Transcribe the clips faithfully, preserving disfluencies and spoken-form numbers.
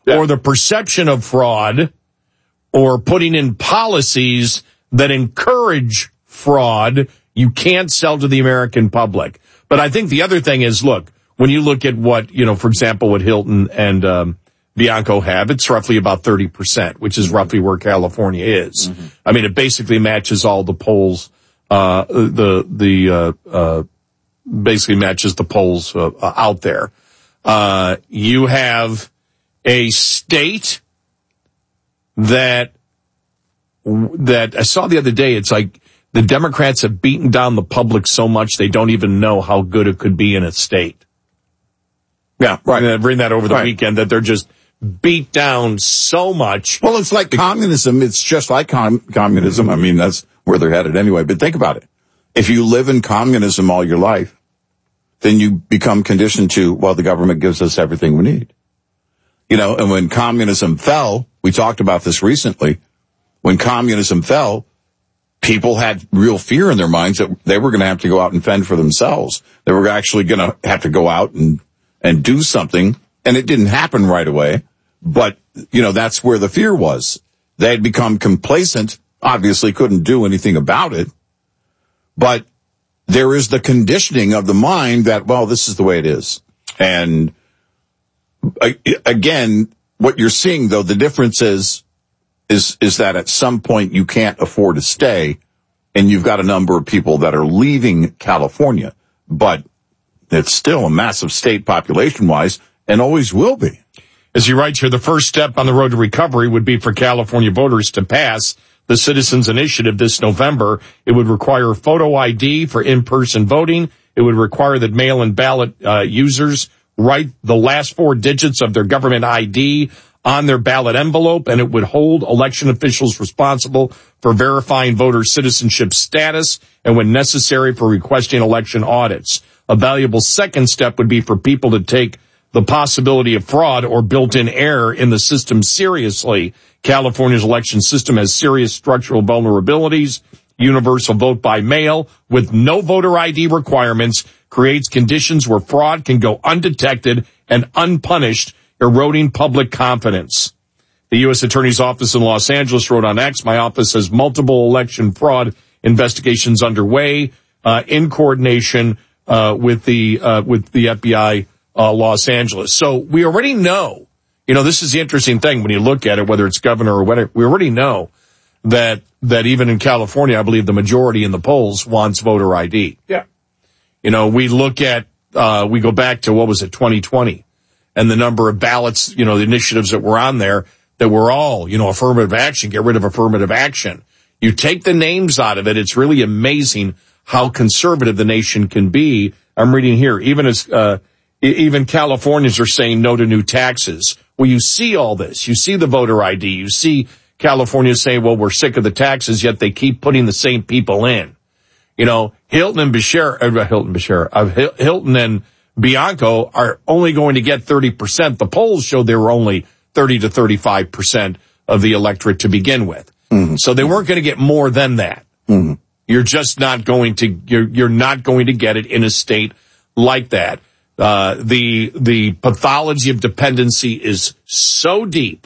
yeah. or the perception of fraud, or putting in policies that encourage fraud, you can't sell to the American public. But I think the other thing is, look, when you look at what, you know, for example, what Hilton and um, Bianco have, it's roughly about thirty percent, which is roughly where California is. Mm-hmm. I mean, it basically matches all the polls, uh, the, the, uh, uh, basically matches the polls uh, out there. Uh, you have a state that, that I saw the other day, it's like, the Democrats have beaten down the public so much they don't even know how good it could be in a state. Yeah, right. And bring that over the right. weekend, that they're just beat down so much. Well, it's like because communism. It's just like com- communism. I mean, that's where they're headed anyway. But think about it. If you live in communism all your life, then you become conditioned to, well, the government gives us everything we need. You know, and when communism fell, we talked about this recently, when communism fell, people had real fear in their minds that they were going to have to go out and fend for themselves. They were actually going to have to go out and, and do something. And it didn't happen right away. But, you know, that's where the fear was. They had become complacent, obviously couldn't do anything about it. But there is the conditioning of the mind that, well, this is the way it is. And again, what you're seeing, though, the difference is, is, is that at some point you can't afford to stay, and you've got a number of people that are leaving California, but it's still a massive state population-wise, and always will be. As he writes here, the first step on the road to recovery would be for California voters to pass the Citizens Initiative this November. It would require photo I D for in-person voting. It would require that mail-in ballot uh, users write the last four digits of their government I D on their ballot envelope, and it would hold election officials responsible for verifying voter citizenship status and, when necessary, for requesting election audits. A valuable second step would be for people to take the possibility of fraud or built-in error in the system seriously. California's election system has serious structural vulnerabilities. Universal vote by mail with no voter I D requirements creates conditions where fraud can go undetected and unpunished, eroding public confidence. The U S Attorney's Office in Los Angeles wrote on X, my office has multiple election fraud investigations underway, uh, in coordination, uh, with the, uh, with the F B I, uh, Los Angeles. So we already know, you know, this is the interesting thing when you look at it, whether it's governor or whatever, we already know that, that even in California, I believe the majority in the polls wants voter I D. Yeah. You know, we look at, uh, we go back to, what was it, twenty twenty. And the number of ballots, you know, the initiatives that were on there that were all, you know, affirmative action, get rid of affirmative action. You take the names out of it, it's really amazing how conservative the nation can be. I'm reading here, even as, uh, even Californians are saying no to new taxes. Well, you see all this. You see the voter I D. You see California saying, well, we're sick of the taxes, yet they keep putting the same people in. You know, Hilton and Bashir, uh, Hilton Bashir, uh, Hilton and Bianco are only going to get thirty percent. The polls showed they were only thirty to thirty-five percent of the electorate to begin with. Mm-hmm. So they weren't going to get more than that. Mm-hmm. You're just not going to, you're, you're not going to get it in a state like that. Uh, the, the pathology of dependency is so deep.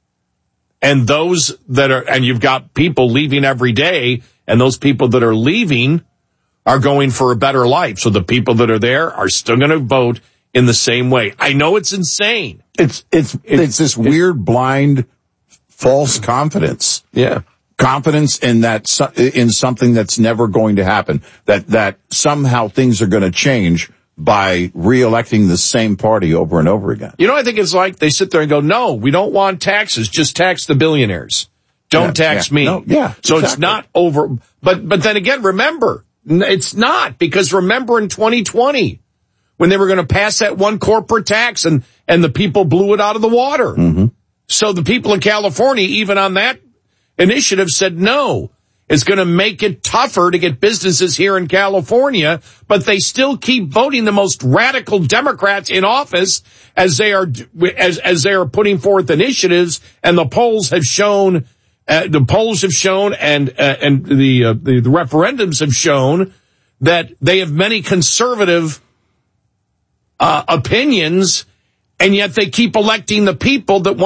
And those that are, and you've got people leaving every day, and those people that are leaving are going for a better life. So the people that are there are still going to vote in the same way. I know it's insane. It's, it's, it's, it's this weird, blind, false confidence. Yeah. Confidence in that, in something that's never going to happen. That, that somehow things are going to change by re-electing the same party over and over again. You know, I think it's like they sit there and go, no, we don't want taxes. Just tax the billionaires. Don't yeah, tax yeah. me. No, yeah. So exactly. It's not over. But, but then again, remember, it's not, because remember in twenty twenty when they were going to pass that one corporate tax and, and the people blew it out of the water. Mm-hmm. So the people in California, even on that initiative, said no. It's going to make it tougher to get businesses here in California, but they still keep voting the most radical Democrats in office as they are, as, as they are putting forth initiatives, and the polls have shown, uh, the polls have shown and, uh, and the, uh, the, the referendums have shown that they have many conservative, uh, opinions, and yet they keep electing the people that want